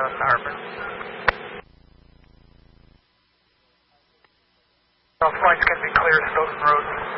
Harbor. All flights can be clear to Stoughton Road.